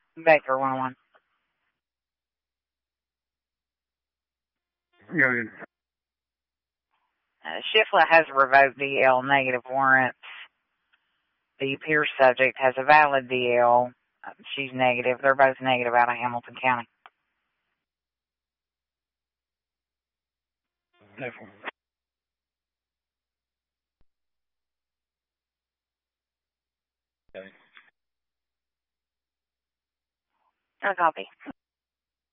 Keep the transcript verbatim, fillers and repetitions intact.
Baker one oh one. Yeah. Uh, Shiflett has a revoked D L negative warrants. The Pierce subject has a valid D L. Uh, she's negative. They're both negative out of Hamilton County. Definitely. Okay. A copy.